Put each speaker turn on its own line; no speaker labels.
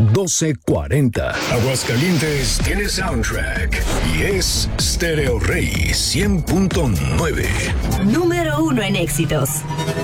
1240. Aguascalientes tiene soundtrack y es Stereo Rey 100.9.
Número 1 en éxitos.